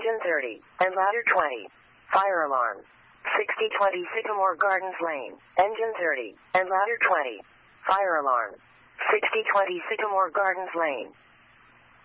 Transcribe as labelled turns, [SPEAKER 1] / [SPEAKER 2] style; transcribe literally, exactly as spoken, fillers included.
[SPEAKER 1] Engine thirty, and ladder twenty. Fire alarm. sixty twenty Sycamore Gardens Lane, Engine thirty, and ladder twenty. Fire alarm. sixty twenty Sycamore Gardens Lane,